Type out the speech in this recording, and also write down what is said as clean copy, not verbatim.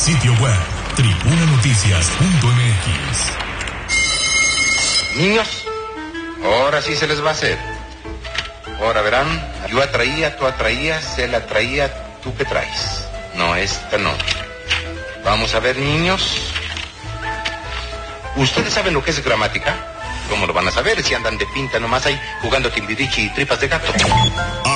Sitio web, tribunanoticias.mx. Niños, ahora sí se les va a hacer. Ahora verán, yo atraía, tú atraías, él atraía, ¿tú qué traes? No, esta no. Vamos a ver, niños. ¿Ustedes saben lo que es gramática? ¿Cómo lo van a saber si andan de pinta nomás ahí jugando timbiriche y tripas de gato?